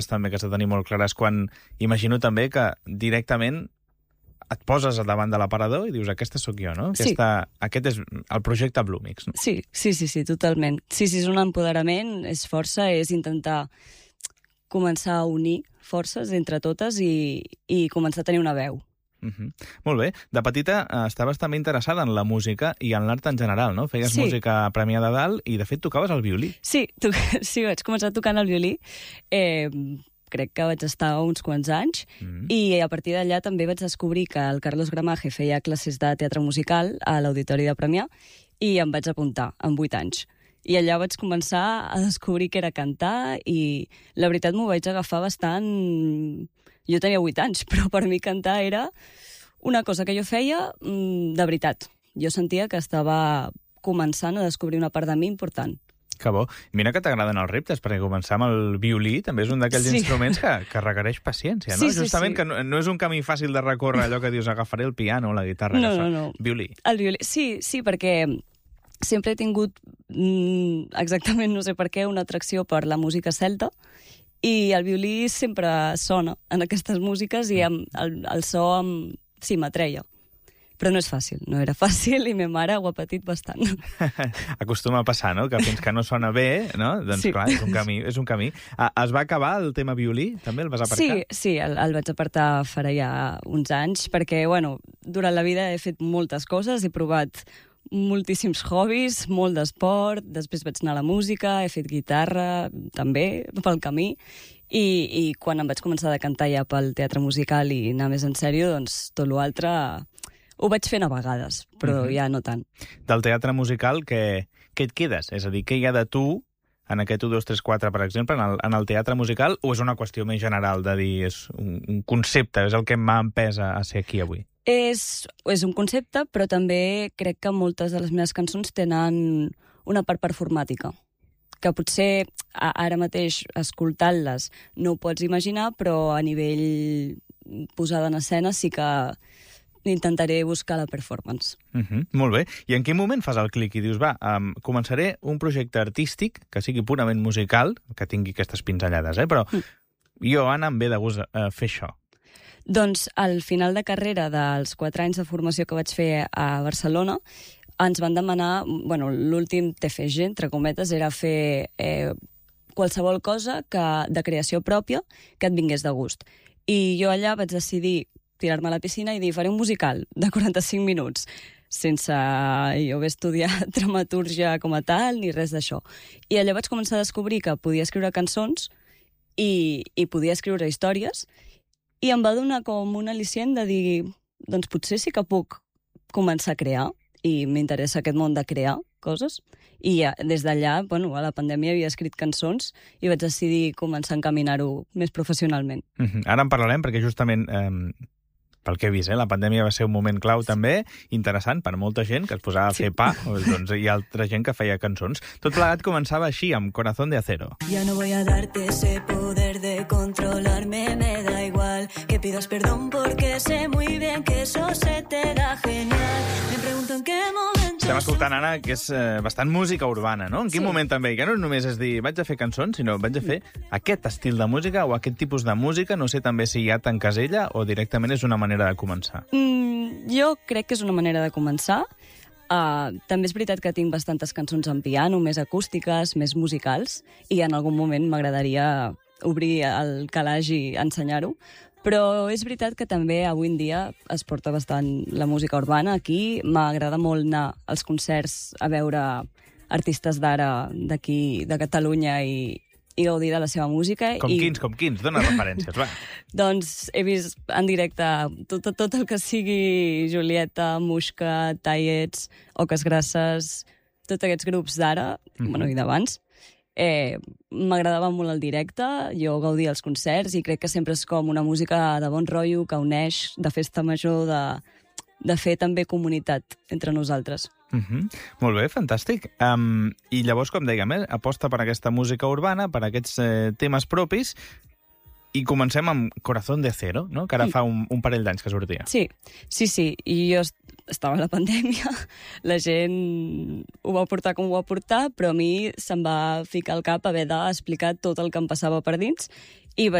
també que has de tenir molt clares quan imagino també que directament et poses davant de l'aparador i dius, aquesta sóc jo, no? Sí. Aquest és el projecte Bluemix, no? Sí, totalment. Sí, és un empoderament, és força, és intentar començar a unir forces entre totes i començar a tenir una veu. Molt bé. De petita estaves també interessada en la música i en l'art en general, no? Feies música a Premià de Dalt i, de fet, tocaves el violí. Sí, vaig començar tocant el violí. Crec que vaig estar uns quants anys i a partir d'allà també vaig descobrir que el Carlos Gramaje feia classes de teatre musical a l'Auditori de Premià i em vaig apuntar amb 8 anys. I allà vaig començar a descobrir què era cantar i la veritat m'ho vaig agafar bastant... Jo tenia 8 anys, però per mi cantar era una cosa que jo feia de veritat. Jo sentia que estava començant a descobrir una part de mi important. Que bo. Mira que t'agraden els reptes, perquè començar amb el violí també és un d'aquells instruments que requereix paciència, no? Justament que no és un camí fàcil de recórrer, allò que dius, agafaré el piano o la guitarra. No. Violí. El violí, sí, perquè sempre he tingut, exactament no sé per què, una atracció per la música celta, i el violí sempre sona en aquestes músiques i el so sí, m'atreia. Però no és fàcil, no era fàcil i ma mare ho ha patit bastant. Acostuma a passar, no? Que fins que no sona bé, no? Doncs clar, és un camí. Es va acabar el tema violí? També el vas aparcar? Sí, el vaig apartar farà ja uns anys, perquè, bueno, durant la vida he fet moltes coses, he provat moltíssims hobbies, molt d'esport, després vaig anar a la música, he fet guitarra també pel camí i quan em vaig començar a cantar ja pel teatre musical i anar més en sèrio, doncs tot l'altre ho vaig fent a vegades, però ja no tant. Del teatre musical, què et quedes? És a dir, què hi ha de tu en aquest 1, 2, 3, 4, per exemple, en el teatre musical, o és una qüestió més general de dir, és un concepte, és el que m'ha empès a ser aquí avui? És un concepte, però també crec que moltes de les meves cançons tenen una part performàtica, que potser ara mateix escoltant-les no ho pots imaginar, però a nivell posada en escena sí que intentaré buscar la performance. Molt bé. I en quin moment fas el clic i dius, començaré un projecte artístic que sigui purament musical, que tingui aquestes pinzellades, però jo, Anna, em ve de gust fer això? Doncs al final de carrera dels 4 anys de formació que vaig fer a Barcelona, ens van demanar, l'últim TFG, entre cometes, era fer qualsevol cosa de creació pròpia que et vingués de gust. I jo allà vaig decidir tirar-me a la piscina i dir, faré un musical de 45 minuts, sense jo haver estudiat dramatúrgia com a tal, ni res d'això. I allà vaig començar a descobrir que podia escriure cançons i podia escriure històries, i em va donar com un al·licient de dir, doncs potser sí que puc començar a crear, i m'interessa aquest món de crear coses. I des d'allà, a la pandèmia havia escrit cançons i vaig decidir començar a encaminar-ho més professionalment. Ara en parlarem, perquè justament, pel que he vist, la pandèmia va ser un moment clau també, interessant per molta gent que es posava a fer pa, doncs hi ha altra gent que feia cançons. Tot plegat començava així, amb Corazón de Acero. Ya no voy a darte ese poder de controlarme, me da igual que pidas perdón porque sé muy bien que eso se te da genial. Me pregunto en qué momento... Estem escoltant, Anna, que és bastant música urbana, no? En quin moment també? Que no només és dir, vaig a fer cançons, sinó vaig a fer aquest estil de música o aquest tipus de música, no sé també si ja t'encasella o directament és una manera de començar. Jo crec que és una manera de començar. També és veritat que tinc bastantes cançons en piano, més acústiques, més musicals, i en algun moment m'agradaria obrir el calaix i ensenyar-ho. Però és veritat que també avui en dia es porta bastant la música urbana. Aquí m'agrada molt anar als concerts a veure artistes d'ara d'aquí, de Catalunya, i gaudir de la seva música. Com quins? Dóna referències, va. Doncs he vist en directe tot el que sigui Julieta, Muixca, Tallets, Oques Grasses, tots aquests grups d'ara, i d'abans. M'agradava molt el directe, jo gaudia els concerts i crec que sempre és com una música de bon rotllo, que uneix, de festa major, de fer també comunitat entre nosaltres. Molt bé, fantàstic. I llavors, com dèiem, aposta per aquesta música urbana, per aquests temes propis. I comencem amb Corazón de Acero, no? Que ara fa un parell d'anys que sortia. Sí. I jo estava a la pandèmia, la gent ho va portar com ho va portar, però a mi se'm va ficar al cap haver d'explicar tot el que em passava per dins, i